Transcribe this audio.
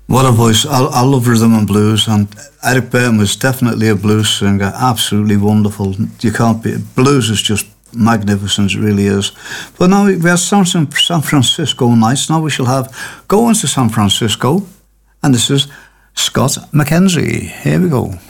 What a voice. I love rhythm and blues, and Eric Burton was definitely a blues singer, absolutely wonderful. You can't be, blues is just magnificent, it really is. But now we have San Francisco nights, now we shall have Going to San Francisco, and this is Scott McKenzie. Here we go.